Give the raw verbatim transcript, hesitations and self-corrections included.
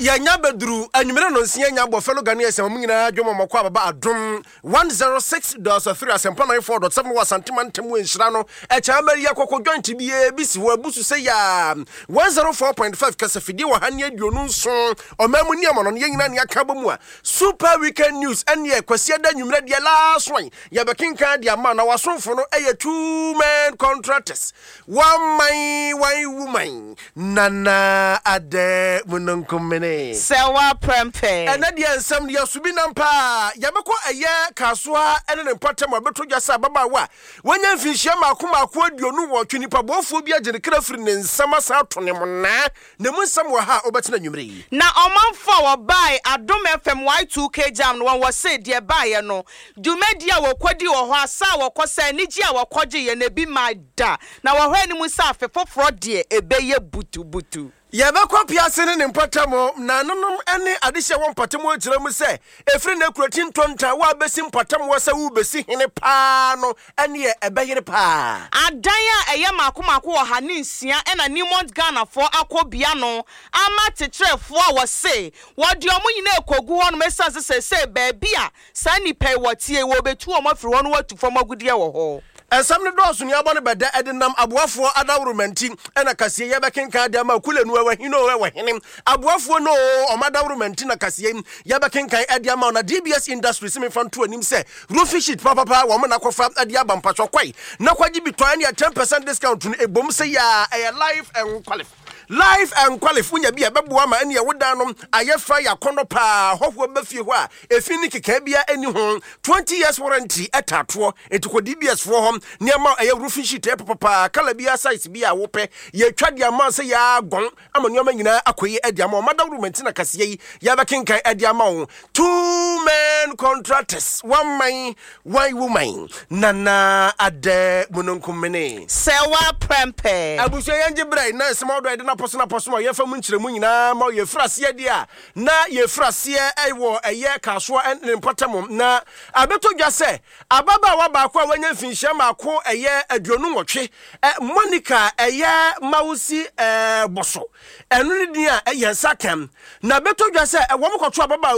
ya nya bedru anwumere no nsia nya bo fellow Ghanaians am nyina dwomo mako ababa adom one oh six point three asempa ninety-four point seven wa santimantem enhira no e cha mari akoko joint bi e bi si wo abusu se ya one oh four point five kasafidi wa hane aduonu nso omamu ni amono ye nyina ne aka bomu a super weekend news ene kwasi ada nwumere de last one ya bekinka de ama na wasonfo no eye two men contractors one man one woman nana ade munonkomene sewa prempe ena de ensam de asubi nampa yabeko eye kasoa ene ne mpatam abeto dwasa baba wa wonya mfinhia makoma akwa aduonu wo twinipa bofu bi agene krafiri ne nsam asa tone mona ne munsam wa ha obetena nwumre na omanfo wo bai Adom F M Y two K jam no wo se de bai no dumedia wo kwadi wo ho asa wo kosa nigi a wo kogye ye na bi ma da na wo hwa ni mu sa afefoforo de ebeye butu butu yabekwa piase ne mpatamo na nonom ene adehye wo mpatamo agyira mu se efri na kuratin tonta wa besi mpatamo wasa wo besi hene pa no ene ebeyere pa adan a eye makomako wo ha ne nsia ena Nimont Ghana fo akobia no ama tetrefo a wo se wo de omo nyina ekogu ho no mesa se se ba bia sa nipa wotie wo betu omo afri ho no watu fo magudie wo ho ensam ne doso ni abone beda edinam aboafo adawrumanti ena kase ye bekenka de ama kulenu wa hino wa hene aboafo no omadawrumanti na kase ye bekenka ade ama na D B S Industries me fanto anim se roofing sheet papa papa wo na kofa ade aba mpacho kwai na kwaji bitwa ne ten percent discount no ebom se ya e life and qualify life and qualify nya bia beboa ma ene ye wodanom ayefa yakono pa hofo bafie ho a efini keka bia eni ho twenty years warranty etato etuko D B S for home niama aye roofing sheet e papa kala bia size bia wo pe ye twade ama se ya gon ama niama nyina akoyi ade ama madawrumanti na kase yi ya bekenkan ade ama wo two men contractors one man one woman nana ade munonkomene sewa prempe abuso yanje brai na small do ade na posona posoma ye fa mu nkyeremu nyina ma ye frase de a na ye frase ewo eye kaso en potam na abeto dwa se ababa wa ba ko a wanya mfinhia mako eye aduonu nwotwe Monica eye mausi eh boso enu ni dia eye nsakam na beto dwa se e wo mkoto ababa